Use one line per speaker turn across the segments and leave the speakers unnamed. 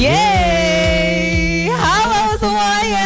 Yeay, halo semuanya.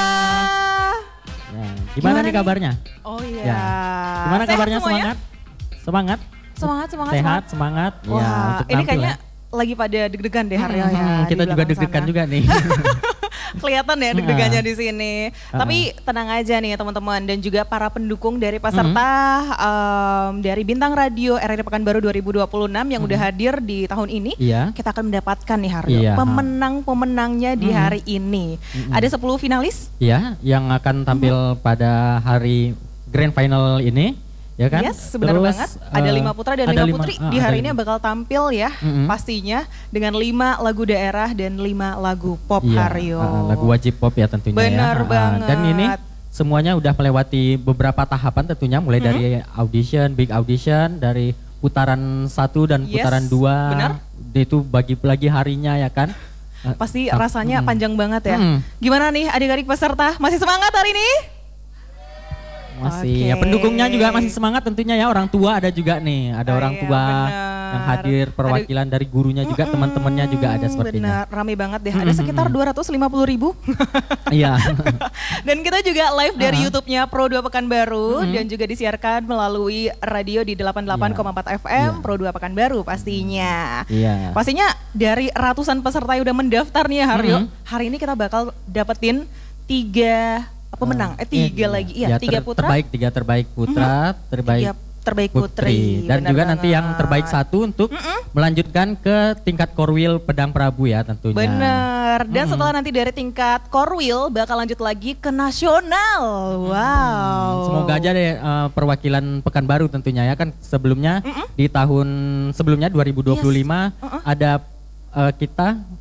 Ya, gimana nih kabarnya?
Oh iya.
Ya. Gimana
Sehat
kabarnya
semuanya?
Semangat?
Semangat.
Sehat, semangat.
Wah,
Ya, untuk
ini
nampil
kayaknya
ya.
lagi pada deg-degan deh Haryo ya.
Kita
di
juga
belakang
deg-degan
sana.
juga nih.
Kelihatan ya deg-degannya di sini. Tapi tenang aja nih teman-teman dan juga para pendukung dari peserta dari Bintang Radio RRI Pekanbaru 2026 yang udah hadir di tahun ini.
Iya.
Kita akan mendapatkan nih Haryo
Iya.
pemenang-pemenangnya di hari ini. Ada 10 finalis.
Iya, yang akan tampil pada hari Grand Final ini. Ya kan?
Yes, benar banget. Ada 5 putra dan 5 putri di hari ini bakal tampil ya, pastinya dengan 5 lagu daerah dan 5 lagu pop Haryo.
Lagu wajib pop ya tentunya.
Benar banget.
Dan ini semuanya udah melewati beberapa tahapan tentunya, mulai dari audition, big audition, dari putaran 1 dan putaran 2.
Benar.
Itu bagi lagi harinya ya kan.
Pasti rasanya panjang banget ya. Gimana nih adik-adik peserta, masih semangat hari ini?
Masih, ya pendukungnya juga masih semangat tentunya ya, orang tua ada juga nih, ada orang tua yang hadir, perwakilan dari gurunya juga, teman-temannya juga ada sepertinya.
Benar, rame banget deh, ada sekitar 250.000.
Iya.
Dan kita juga live dari YouTube-nya Pro 2 Pekanbaru dan juga disiarkan melalui radio di 88,4 FM Pro 2 Pekanbaru pastinya.
Iya.
Pastinya dari ratusan peserta yang udah mendaftar nih ya Haryo, hari ini kita bakal dapetin 3 pemenang, 3 lagi, iya 3 putra,
tiga terbaik putra,
terbaik putri.
Dan juga nanti yang terbaik 1 untuk melanjutkan ke tingkat Korwil Pedang Prabu ya tentunya.
Bener, dan setelah nanti dari tingkat Korwil bakal lanjut lagi ke nasional. Wow.
Semoga aja deh perwakilan Pekanbaru tentunya ya kan, sebelumnya di tahun sebelumnya 2025 ada kita